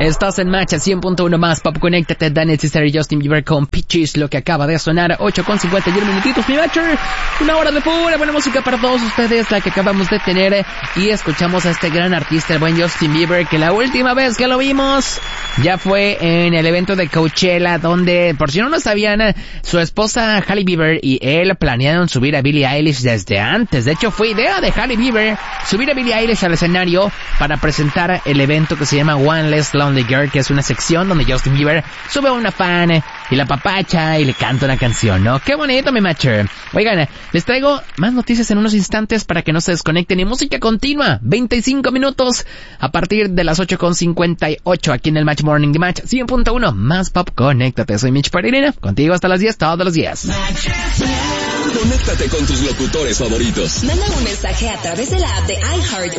Estás en Match 100.1 más Pop. Conéctate, Daniel Caesar y Justin Bieber con Peaches, lo que acaba de sonar, 8:51 minutitos, mi Matcher. Una hora de pura buena música para todos ustedes, la que acabamos de tener, y escuchamos a este gran artista, el buen Justin Bieber, que la última vez que lo vimos ya fue en el evento de Coachella, donde, por si no lo sabían, su esposa Hailey Bieber y él planearon subir a Billie Eilish desde antes. De hecho, fue idea de Hailey Bieber subir a Billie Eilish al escenario para presentar el evento que se llama One Less Lonely Girl, que es una sección donde Justin Bieber sube a una fan y la papacha y le canta una canción, ¿no? ¡Qué bonito, mi Matcher! Oigan, les traigo más noticias en unos instantes para que no se desconecten, y música continua, 25 minutos a partir de las 8:58 aquí en el Match Morning de Match 100.1 más Pop. Conéctate, soy Mitch Pereira, contigo hasta las 10 todos los días. Conéctate con tus locutores favoritos. Manda un mensaje a través de la app de iHeart